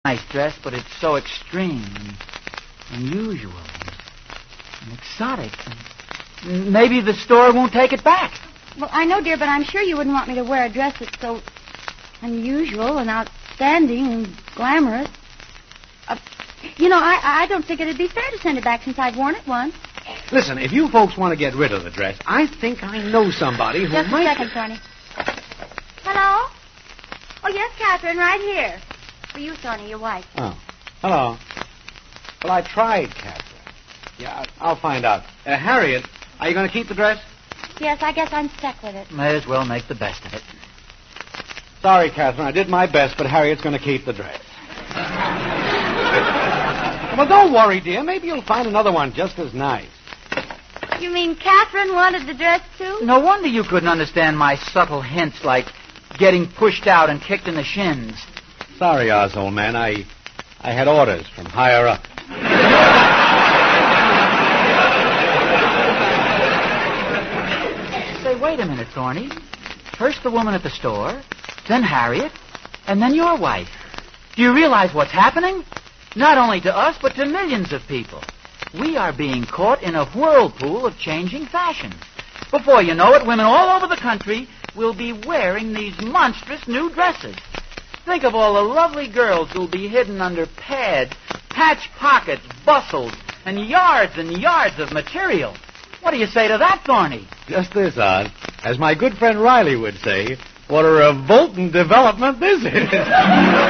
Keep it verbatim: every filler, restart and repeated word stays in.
Nice dress, but it's so extreme and unusual and, and exotic. And maybe the store won't take it back. Well, I know, dear, but I'm sure you wouldn't want me to wear a dress that's so unusual and outstanding and glamorous. Uh, you know, I, I don't think it'd be fair to send it back since I've worn it once. Listen, if you folks want to get rid of the dress, I think I know somebody who Just might... Just a second, Thorny. Hello? Oh, yes, Catherine, right here. For you, Thorny, your wife. Oh, hello. Well, I tried, Catherine. Yeah, I'll find out. Uh, Harriet, are you going to keep the dress? Yes, I guess I'm stuck with it. May as well make the best of it. Sorry, Catherine, I did my best, but Harriet's going to keep the dress. Well, don't worry, dear. Maybe you'll find another one just as nice. You mean Catherine wanted the dress, too? No wonder you couldn't understand my subtle hints like getting pushed out and kicked in the shins. Sorry, Oz, old man. I I had orders from higher up. Say, wait a minute, Thorny. First the woman at the store, then Harriet, and then your wife. Do you realize what's happening? Not only to us, but to millions of people. We are being caught in a whirlpool of changing fashions. Before you know it, women all over the country will be wearing these monstrous new dresses. Think of all the lovely girls who'll be hidden under pads, patch pockets, bustles, and yards and yards of material. What do you say to that, Thorny? Just this, Oz. As my good friend Riley would say, what a revolting development this is.